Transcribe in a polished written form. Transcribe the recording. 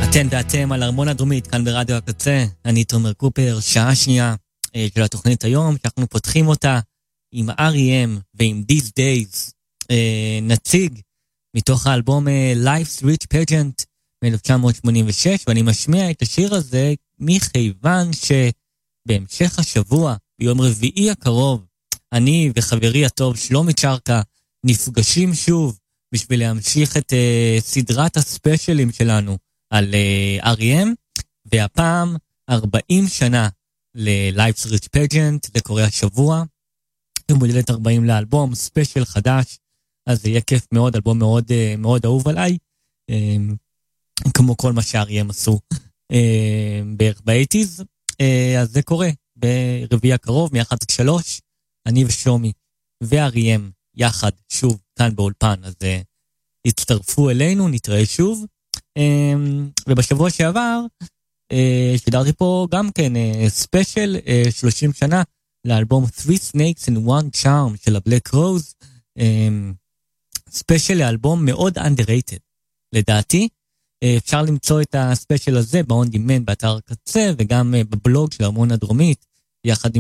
אתן ואתם על ארמון הדרומית, כאן ברדיו הקצה. אני תומר קופר, שעה שנייה של התוכנית היום, שאנחנו פותחים אותה עם R.E.M. ועם These Days, נציג מתוך האלבום Life's Rich Pageant מ-1986, ואני משמיע את השיר הזה מכיוון שבהמשך השבוע, ביום רביעי הקרוב, אני וחברי הטוב שלומי צ'רקה נפגשים שוב בשביל להמשיך את סדרת הספיישלים שלנו על R.E.M. והפעם 40 שנה ל-Life's Rich Pageant, זה קורה השבוע, יום הולדת 40 לאלבום, ספיישל חדש, אז זה יהיה כיף מאוד, אלבום מאוד, מאוד אהוב עליי, כמו כל מה ש-R.E.M. עשו בערך ב-80s, אז זה קורה ברביעי הקרוב, מ-1-3, אני ושלומי ו-R.E.M. יחד, שוב, כאן באולפן, אז הצטרפו אלינו, נתראה שוב, ובשבוע שעבר שדרתי פה גם כן ספיישל 30 שנה לאלבום Three Snakes and One Charm של ה-Black Rose, ספיישל לאלבום מאוד underrated לדעתי. אפשר למצוא את הספיישל הזה ב-on demand באתר הקצה וגם בבלוג של ארמון הדרומית יחד עם